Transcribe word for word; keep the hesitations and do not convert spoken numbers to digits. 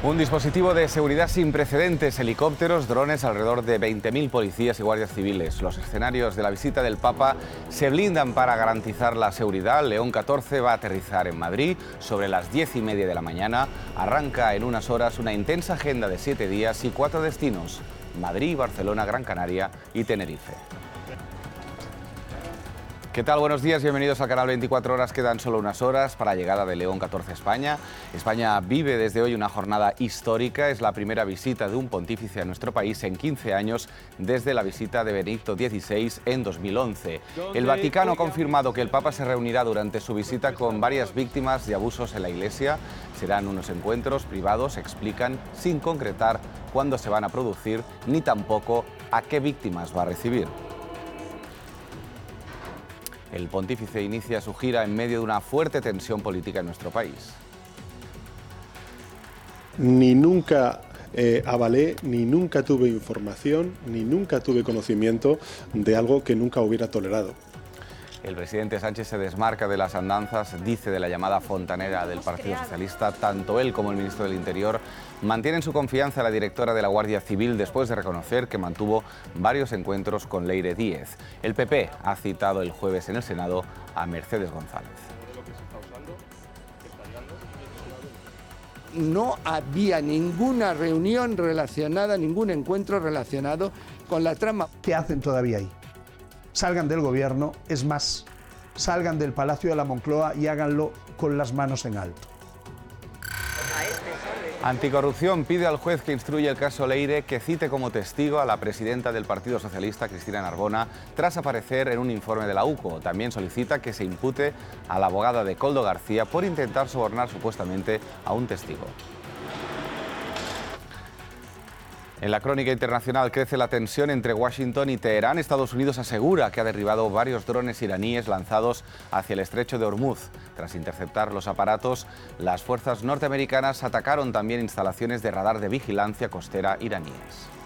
Un dispositivo de seguridad sin precedentes, helicópteros, drones, alrededor de veinte mil policías y guardias civiles. Los escenarios de la visita del Papa se blindan para garantizar la seguridad. León catorce va a aterrizar en Madrid sobre las diez y media de la mañana. Arranca en unas horas una intensa agenda de siete días y cuatro destinos: Madrid, Barcelona, Gran Canaria y Tenerife. ¿Qué tal? Buenos días, bienvenidos al canal veinticuatro horas. Quedan solo unas horas para la llegada de León catorce a España. España vive desde hoy una jornada histórica. Es la primera visita de un pontífice a nuestro país en quince años, desde la visita de Benedicto dieciséis en dos mil once. El Vaticano ha confirmado que el Papa se reunirá durante su visita con varias víctimas de abusos en la Iglesia. Serán unos encuentros privados, explican, sin concretar cuándo se van a producir ni tampoco a qué víctimas va a recibir. El pontífice inicia su gira en medio de una fuerte tensión política en nuestro país. Ni nunca eh, avalé, ni nunca tuve información, ni nunca tuve conocimiento de algo que nunca hubiera tolerado. El presidente Sánchez se desmarca de las andanzas, dice, de la llamada fontanera del Partido Socialista. Tanto él como el ministro del Interior mantienen su confianza a la directora de la Guardia Civil después de reconocer que mantuvo varios encuentros con Leire Díez. El P P ha citado el jueves en el Senado a Mercedes González. No había ninguna reunión relacionada, ningún encuentro relacionado con la trama. ¿Qué hacen todavía ahí? Salgan del gobierno, es más, salgan del Palacio de la Moncloa y háganlo con las manos en alto. Anticorrupción pide al juez que instruya el caso Leire que cite como testigo a la presidenta del Partido Socialista, Cristina Narbona, tras aparecer en un informe de la U C O. También solicita que se impute a la abogada de Koldo García por intentar sobornar supuestamente a un testigo. En la crónica internacional crece la tensión entre Washington y Teherán. Estados Unidos asegura que ha derribado varios drones iraníes lanzados hacia el estrecho de Hormuz. Tras interceptar los aparatos, las fuerzas norteamericanas atacaron también instalaciones de radar de vigilancia costera iraníes.